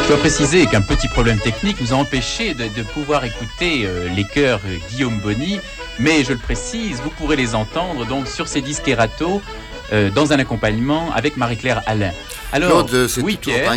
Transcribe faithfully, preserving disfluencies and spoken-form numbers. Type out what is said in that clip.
Je dois préciser qu'un petit problème technique nous a empêché de, de pouvoir écouter euh, les chœurs euh, Guillaume Bonny, mais je le précise, vous pourrez les entendre donc sur ces disques Erato euh, dans un accompagnement avec Marie-Claire Alain. Alors, Claude, c'est oui, toujours Pierre.